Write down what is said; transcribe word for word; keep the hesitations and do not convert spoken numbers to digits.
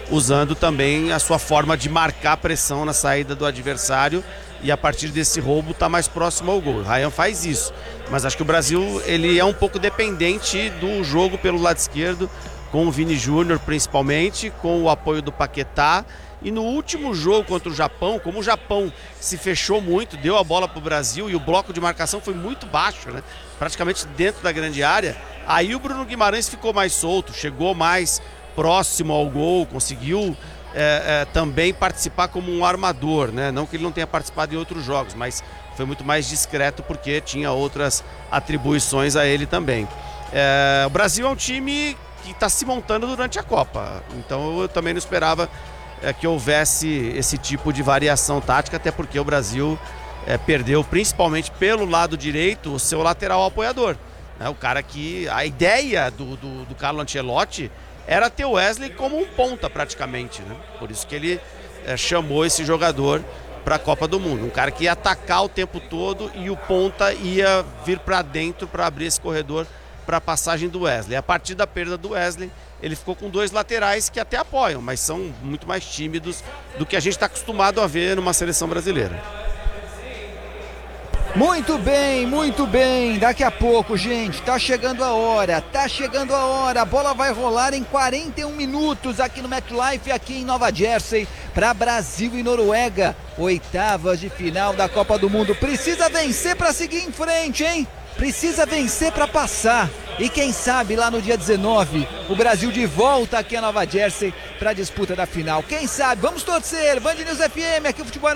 usando também a sua forma de marcar pressão na saída do adversário e a partir desse roubo tá mais próximo ao gol. O Ryan faz isso, mas acho que o Brasil ele é um pouco dependente do jogo pelo lado esquerdo, com o Vini Júnior principalmente, com o apoio do Paquetá. E no último jogo contra o Japão, como o Japão se fechou muito, deu a bola para o Brasil e o bloco de marcação foi muito baixo, né? Praticamente dentro da grande área, aí o Bruno Guimarães ficou mais solto, chegou mais próximo ao gol, conseguiu é, é, também participar como um armador, né? Não que ele não tenha participado em outros jogos, mas foi muito mais discreto porque tinha outras atribuições a ele também. É, o Brasil é um time que está se montando durante a Copa, então eu também não esperava é, que houvesse esse tipo de variação tática, até porque o Brasil é, perdeu principalmente pelo lado direito o seu lateral apoiador, né? O cara que, a ideia do, do, do Carlo Ancelotti era ter o Wesley como um ponta praticamente, né? Por isso que ele é, chamou esse jogador para a Copa do Mundo, um cara que ia atacar o tempo todo e o ponta ia vir para dentro para abrir esse corredor para a passagem do Wesley. A partir da perda do Wesley, ele ficou com dois laterais que até apoiam, mas são muito mais tímidos do que a gente está acostumado a ver numa seleção brasileira. Muito bem, muito bem. Daqui a pouco, gente, tá chegando a hora, tá chegando a hora. A bola vai rolar em quarenta e um minutos aqui no MetLife, aqui em Nova Jersey, para Brasil e Noruega. Oitavas de final da Copa do Mundo. Precisa vencer para seguir em frente, hein? Precisa vencer para passar. E quem sabe lá no dia dezenove, o Brasil de volta aqui a Nova Jersey para a disputa da final. Quem sabe? Vamos torcer. Band News F M, aqui o futebol